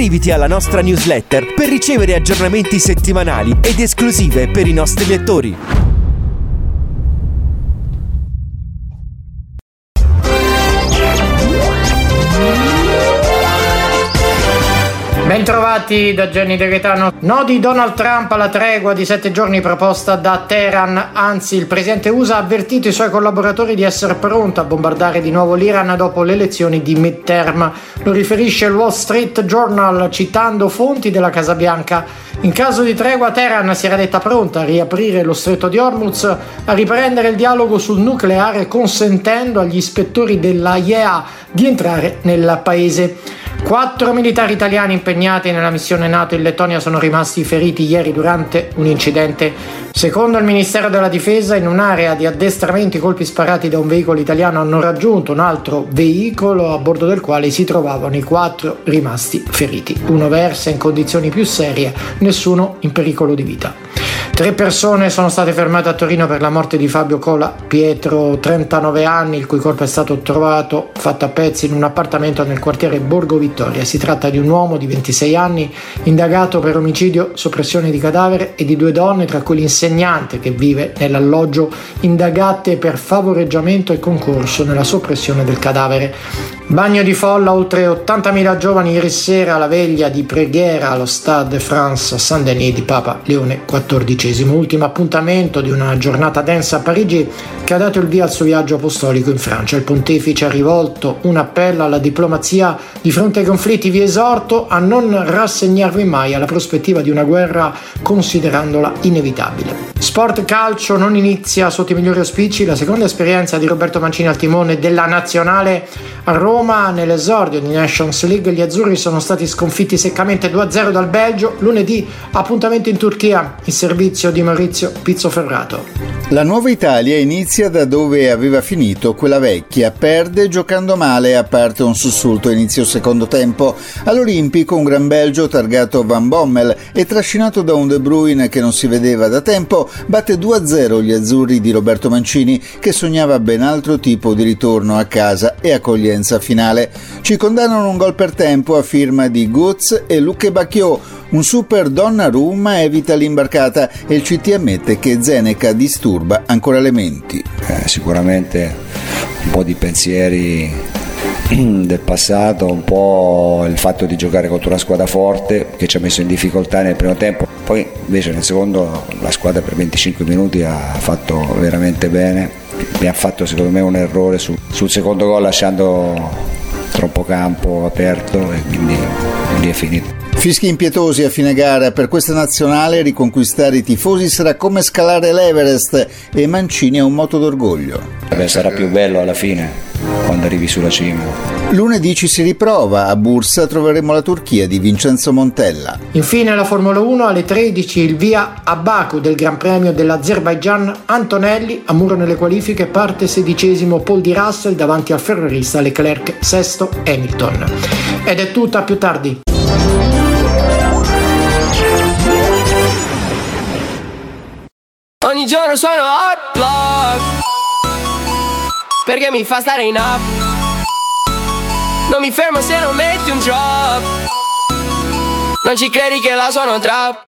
Iscriviti alla nostra newsletter per ricevere aggiornamenti settimanali ed esclusive per i nostri lettori. Bentrovati da Gianni De Gaetano. No di Donald Trump alla tregua di 7 giorni proposta da Teheran. Anzi, il presidente USA ha avvertito i suoi collaboratori di essere pronto a bombardare di nuovo l'Iran dopo le elezioni di midterm. Lo riferisce il Wall Street Journal citando fonti della Casa Bianca. In caso di tregua, Teheran si era detta pronta a riaprire lo stretto di Hormuz, a riprendere il dialogo sul nucleare, consentendo agli ispettori dell'AIEA di entrare nel paese. 4 militari italiani impegnati nella missione NATO in Lettonia sono rimasti feriti ieri durante un incidente. Secondo il Ministero della Difesa, in un'area di addestramento, i colpi sparati da un veicolo italiano hanno raggiunto un altro veicolo a bordo del quale si trovavano i 4 rimasti feriti. Uno versa in condizioni più serie, nessuno in pericolo di vita. 3 persone sono state fermate a Torino per la morte di Fabio Cola Pietro, 39 anni, il cui corpo è stato trovato fatto a pezzi in un appartamento nel quartiere Borgo Vittoria. Si tratta di un uomo di 26 anni indagato per omicidio, soppressione di cadavere, e di 2 donne, tra cui l'insegnante che vive nell'alloggio, indagate per favoreggiamento e concorso nella soppressione del cadavere. Bagno di folla, oltre 80.000 giovani ieri sera alla veglia di preghiera allo Stade de France Saint-Denis di Papa Leone XIV, ultimo appuntamento di una giornata densa a Parigi che ha dato il via al suo viaggio apostolico in Francia. Il pontefice ha rivolto un appello alla diplomazia di fronte ai conflitti. Vi esorto a non rassegnarvi mai alla prospettiva di una guerra, considerandola inevitabile. Sport calcio non inizia sotto i migliori auspici la seconda esperienza di Roberto Mancini al timone della nazionale a Roma. Nell'esordio di Nations League gli azzurri sono stati sconfitti seccamente 2-0 dal Belgio. Lunedì appuntamento in Turchia, il servizio di Maurizio Pizzoferrato. La nuova Italia inizia da dove aveva finito quella vecchia, perde giocando male, a parte un sussulto a inizio secondo tempo. All'Olimpico un Gran Belgio targato Van Bommel e trascinato da un De Bruyne che non si vedeva da tempo, batte 2-0 gli azzurri di Roberto Mancini, che sognava ben altro tipo di ritorno a casa e accoglienza finale. Ci condannano un gol per tempo a firma di Götze e Luque Bacchio. Un super Donnarumma evita l'imbarcata e il CT ammette che Zeneca disturba ancora le menti. Sicuramente un po' di pensieri del passato, un po' il fatto di giocare contro una squadra forte che ci ha messo in difficoltà nel primo tempo, poi invece nel secondo la squadra per 25 minuti ha fatto veramente bene. Mi ha fatto secondo me un errore sul secondo gol, lasciando troppo campo aperto, e quindi lì è finito. Fischi impietosi a fine gara. Per questa nazionale riconquistare i tifosi sarà come scalare l'Everest e Mancini ha un moto d'orgoglio. Sarà più bello alla fine, quando arrivi sulla cima. Lunedì ci si riprova, a Bursa troveremo la Turchia di Vincenzo Montella. Infine la Formula 1 alle 13, il via a Baku del Gran Premio dell'Azerbaigian. Antonelli a muro nelle qualifiche, parte 16° Paul di Russell davanti al ferrarista Leclerc, 6° Hamilton. Ed è tutto, a più tardi. Ogni giorno suono hot block perché mi fa stare in up. Non mi fermo se non metti un drop. Non ci credi che la suono trap.